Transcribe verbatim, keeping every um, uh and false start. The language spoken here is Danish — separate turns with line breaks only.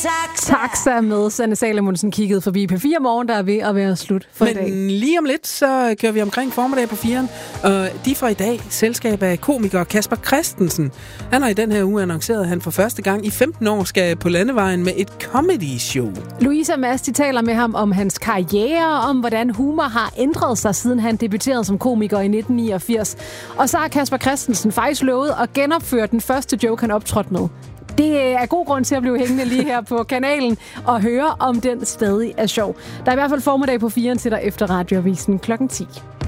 taxa. Taxa med Sanne Salomonsen kiggede forbi P fire Morgen, der er ved at være slut for
Men
i dag.
Men lige om lidt, så kører vi omkring formiddag på firen. Og de fra i dag, selskab af komiker Kasper Christensen. Han har i den her uge annonceret, at han for første gang i femten år skal på landevejen med et comedy show.
Louise og Mads, de taler med ham om hans karriere, om hvordan humor har ændret sig, siden han debuterede som komiker i nitten niogfirs. Og så har Kasper Christensen faktisk lovet at genopføre den første joke, han optrådte med. Det er god grund til at blive hængende lige her på kanalen og høre, om den stadig er sjov. Der er i hvert fald formiddag på firen til dig efter Radioavisen klokken ti.